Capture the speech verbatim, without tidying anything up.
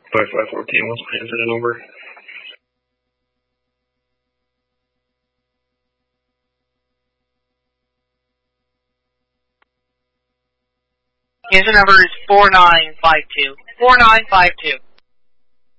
five five fourteen, what's my incident number? Incident number is four nine five two. four nine five two.